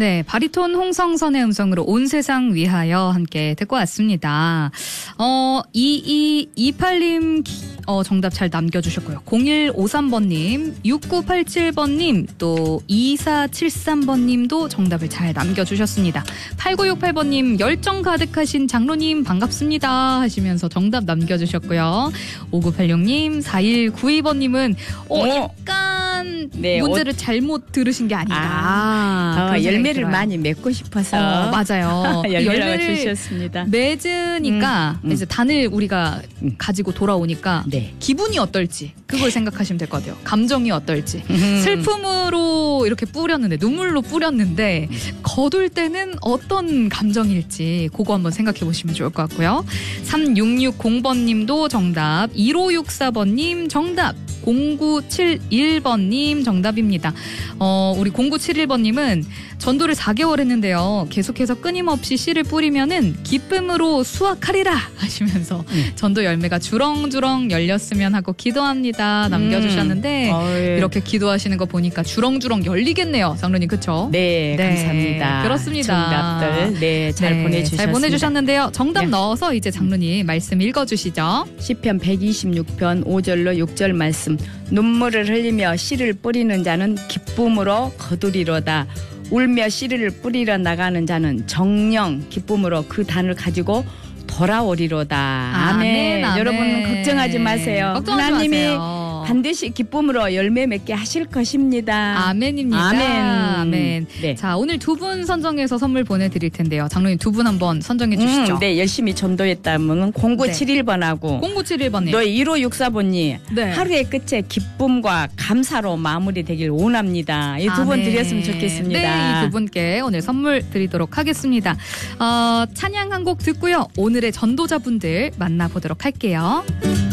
네, 바리톤 홍성선의 음성으로 온 세상 위하여 함께 듣고 왔습니다. 2228님 정답 잘 남겨주셨고요. 0153번님, 6987번님, 또 2473번님도 정답을 잘 남겨주셨습니다. 8968번님, 열정 가득하신 장로님 반갑습니다 하시면서 정답 남겨주셨고요. 5986님, 4192번님은 약간 네, 문제를 잘못 들으신 게 아닌가. 열매를 들어요. 많이 맺고 싶어서 맞아요. 열매를 주셨습니다. 맺으니까 이제 단을 우리가 가지고 돌아오니까 네. 기분이 어떨지 그걸 생각하시면 될 것 같아요. 감정이 어떨지. 슬픔으로 이렇게 뿌렸는데, 눈물로 뿌렸는데 거둘 때는 어떤 감정일지 그거 한번 생각해 보시면 좋을 것 같고요. 3660번님도 정답, 1564번님 정답, 0971번님 정답입니다. 우리 0971번님은 전도를 4개월 했는데요. 계속해서 끊임없이 씨를 뿌리면은 기쁨으로 수확하리라 하시면서 전도 열매가 주렁주렁 열렸으면 하고 기도합니다 남겨주셨는데 이렇게 기도하시는 거 보니까 주렁주렁 열리겠네요. 장로님 그쵸? 네, 감사합니다. 그렇습니다. 정답들 잘 보내주셨습니다. 잘 보내주셨는데요. 정답 넣어서 이제 장로님 말씀 읽어주시죠. 시편 126편 5절로 6절 말씀. 눈물을 흘리며 씨를 뿌리는 자는 기쁨으로 거두리로다. 울며 씨를 뿌리러 나가는 자는 정령 기쁨으로 그 단을 가지고 돌아오리로다. 아멘. 여러분 걱정하지 마세요. 하나님이 반드시 기쁨으로 열매 맺게 하실 것입니다. 아멘입니다. 아멘. 네. 자, 오늘 두 분 선정해서 선물 보내드릴 텐데요. 장로님 두 분 한번 선정해 주시죠. 네, 열심히 전도했다면 0971번하고 0971번님, 너 1564번이 하루의 끝에 기쁨과 감사로 마무리되길 원합니다. 이 두 분 드렸으면 좋겠습니다. 네, 이 두 분께 오늘 선물 드리도록 하겠습니다. 찬양 한 곡 듣고요. 오늘의 전도자분들 만나보도록 할게요.